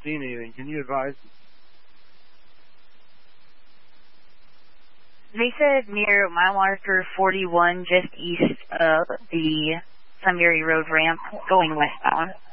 seen anything. Can you advise? They said near mile marker 41, just east of the Sunbury Road ramp, going westbound.